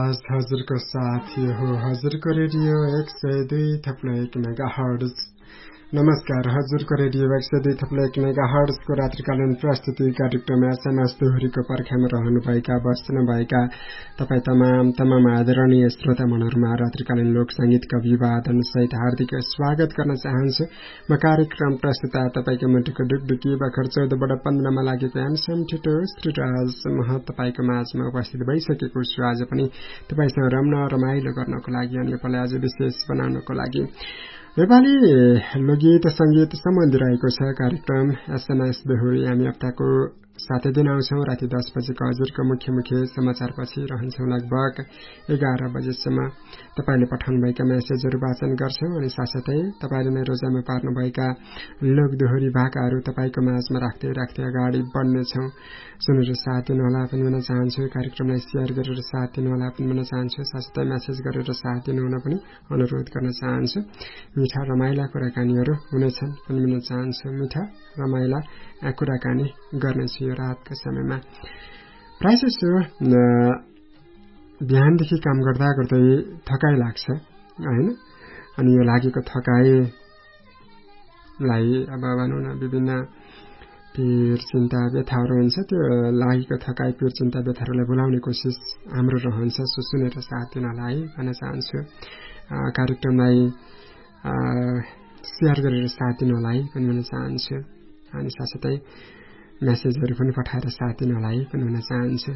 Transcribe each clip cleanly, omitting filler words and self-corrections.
आवाज हजुरको साथी हो हजुरको रेडियो 102.1 मेगाहर्ट्ज। नमस्कार, हजुरको रेडियो 102.1 मेगाहर्ट्जको रात्रिकालीन प्रस्तुति कार्यक्रम एसएमएस दोहोरीको पर्खाइमा रहनुभएका बस्नुभएका तपाईँ तमाम आदरणीय श्रोता मनहरूमा रात्रिकालीन लोक संगीत कवि वादन सहित हार्दिक स्वागत गर्न चाहन्छु। म कार्यक्रम प्रस्तुता तपाईको मुटुको डुकडुकी भर्खर 14/15 मा लागेको एमसम ठिटो श्रीराज म तपाईको माझमा उपस्थित भइसकेको छु। आज पनि तपाईसँग रमाइलो गर्नको लागि अनि यसलाई आज विशेष बनाउनको लागि नेपाली लोकगीत संगीत सम्बन्धी रहेको छ कार्यक्रम एसएमएस दोहोरी। हामी हप्ताको 7 दिन आउँछौं। राति 10 बजेको हजुरको मुख्य समाचारपछि रहन्छौं लगभग 11 बजेसम्म। तपाईले पठाउनुभएका मेसेजहरू वाचन गर्छौं अनि साथसाथै तपाईले नै रोजाइमा पार्नुभएका लोक दोहोरी भाकाहरू तपाईको माझमा राख्दै अगाडि बढ्नेछौं। सुनेर साथ दिनुहोला पनि भन्न चाहन्छु। कार्यक्रमलाई शेयर गरेर साथ दिनुहोला पनि भन्न चाहन्छु। साथसाथै मेसेज गरेर साथ दिनुहुन पनि अनुरोध गर्न चाहन्छु। मिठा रमाइला कुराकानीहरू हुनेछन् पनि भन्न चाहन्छु। मिठा रमाइला कुराकानी गर्नेछु यो रातको समयमा। प्रायः बिहानदेखि काम गर्दा थकाइ लाग्छ हैन, अनि यो लागेको थकाइलाई अब भनौं न विभिन्न पीर चिन्ता व्यथाहरू हुन्छ। त्यो लागेको थकाइ पीर चिन्ता व्यथाहरूलाई भुलाउने कोसिस हाम्रो रहन्छ। सुनेर साथ दिनलाई भन्न चाहन्छु। कार्यक्रमलाई शेयर गरेर साथ दिनलाई पनि भन्न चाहन्छु अनि साथसाथै मेसेजहरू पनि पठाएर साथ दिनलाई पनि भन्न चाहन्छु।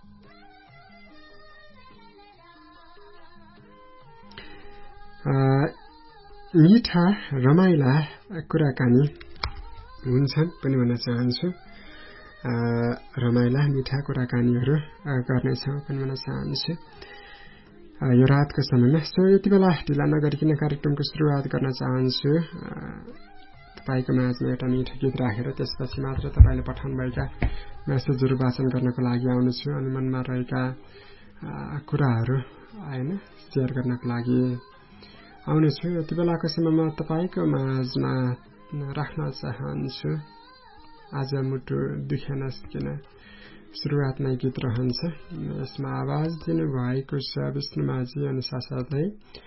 मिठा रमाइला कुराकानी हुन्छन् पनि भन्न चाहन्छु। रमाइला मिठा कुराकानीहरू गर्नेछौँ पनि भन्न चाहन्छु यो रातको समयमा। यति बेला ढिला नगरिकन कार्यक्रमको सुरुवात गर्न चाहन्छु। तपाईको माझमा एउटा मिठो गीत राखेर त्यसपछि मात्र तपाईले पठाउनुभएका मेसेजहरू वाचन गर्नको लागि आउनेछु अनि मनमा रहेका कुराहरू हैन शेयर गर्नको लागि आउनेछु। यति बेलाको समयमा तपाईको माझमा राख्न चाहन्छु। आज मुटु दुखेनस् किन सुरुवातमै गीत रहन्छ। यसमा आवाज दिनु भएको छ विष्णुमाझी अनि साथसाथै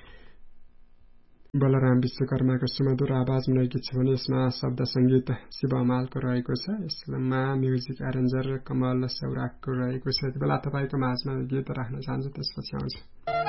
बलराम विश्वकर्माको सुमधुर आवाजमा गीत छ भने यसमा शब्द संगीत शिव अमालको रहेको छ। यसमा म्युजिक एरेन्जर कमल सौराखको रहेको छ। यति बेला तपाईको माझमा गीत राख्न चाहन्छु। त्यसपछि आउँछु।